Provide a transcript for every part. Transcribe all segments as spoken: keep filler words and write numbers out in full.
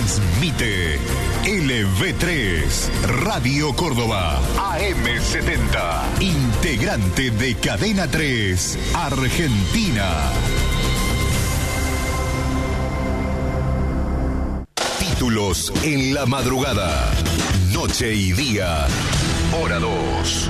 Transmite L V tres, Radio Córdoba, A M setenta, integrante de Cadena tres, Argentina. Títulos en la madrugada, noche y día, hora dos.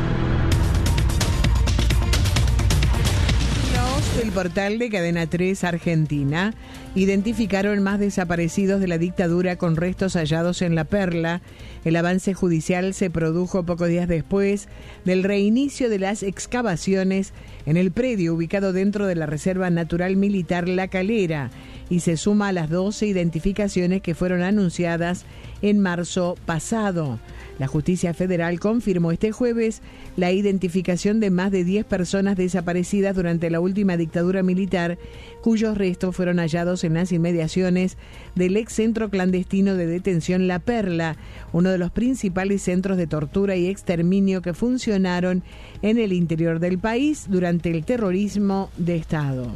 El portal de Cadena tres Argentina identificaron más desaparecidos de la dictadura con restos hallados en La Perla. El avance judicial se produjo pocos días después del reinicio de las excavaciones en el predio ubicado dentro de la Reserva Natural Militar La Calera y se suma a las doce identificaciones que fueron anunciadas en marzo pasado. La Justicia Federal confirmó este jueves la identificación de más de diez personas desaparecidas durante la última dictadura militar, cuyos restos fueron hallados en las inmediaciones del ex centro clandestino de detención La Perla, uno de los principales centros de tortura y exterminio que funcionaron en el interior del país durante el terrorismo de Estado.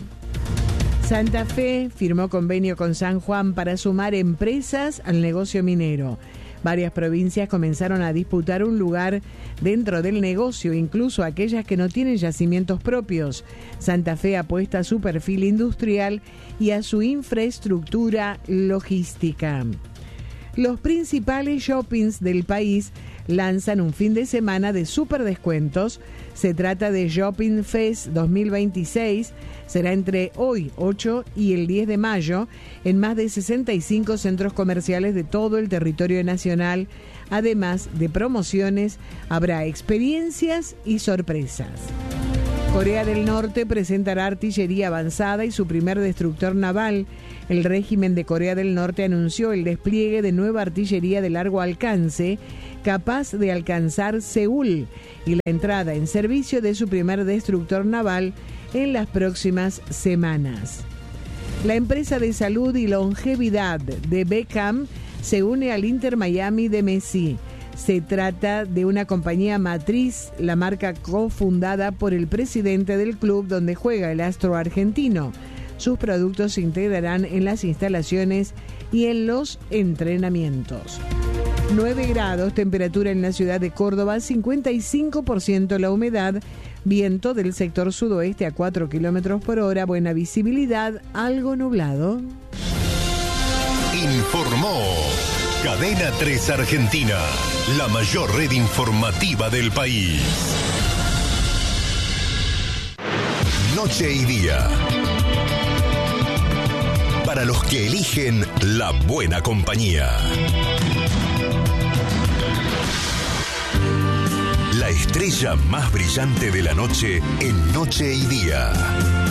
Santa Fe firmó convenio con San Juan para sumar empresas al negocio minero. Varias provincias comenzaron a disputar un lugar dentro del negocio, incluso aquellas que no tienen yacimientos propios. Santa Fe apuesta a su perfil industrial y a su infraestructura logística. Los principales shoppings del país lanzan un fin de semana de super descuentos. Se trata de Shopping Fest dos mil veintiséis. Será entre hoy, ocho, y el diez de mayo en más de sesenta y cinco centros comerciales de todo el territorio nacional. Además de promociones, habrá experiencias y sorpresas. Corea del Norte presentará artillería avanzada y su primer destructor naval. El régimen de Corea del Norte anunció el despliegue de nueva artillería de largo alcance, capaz de alcanzar Seúl, y la entrada en servicio de su primer destructor naval en las próximas semanas. La empresa de salud y longevidad de Beckham se une al Inter Miami de Messi. Se trata de una compañía matriz, la marca cofundada por el presidente del club donde juega el astro argentino. Sus productos se integrarán en las instalaciones y en los entrenamientos. nueve grados, temperatura en la ciudad de Córdoba, cincuenta y cinco por ciento la humedad, viento del sector sudoeste a cuatro kilómetros por hora, buena visibilidad, algo nublado. Informó Cadena tres Argentina, la mayor red informativa del país. Noche y día. Para los que eligen la buena compañía. La estrella más brillante de la noche en Noche y Día.